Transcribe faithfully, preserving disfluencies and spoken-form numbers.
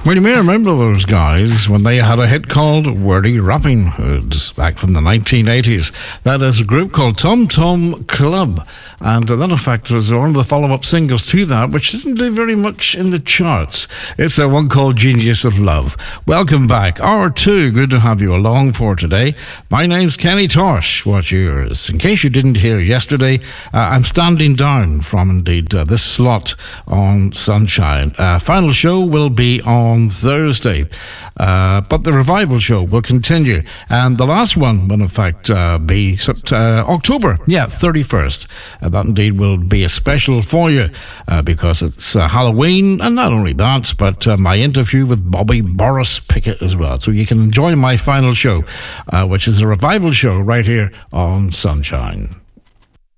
Well, you may remember those guys when they had a hit called Wordy Rapping Hoods back from the nineteen eighties. That is a group called Tom Tom Club. And that, in fact, was one of the follow-up singles to that, which didn't do very much in the charts. It's a one called Genius of Love. Welcome back. Hour two. Good to have you along for today. My name's Kenny Tosh. What's yours? In case you didn't hear yesterday, uh, I'm standing down from, indeed, uh, this slot on Sunshine. Uh, final show will be on on Thursday, uh, but the revival show will continue, and the last one will in fact uh, be uh, October, yeah, thirty-first. Uh, that indeed will be a special for you uh, because it's uh, Halloween, and not only that, but uh, my interview with Bobby Boris Pickett as well, so you can enjoy my final show, uh, which is a revival show right here on Sunshine.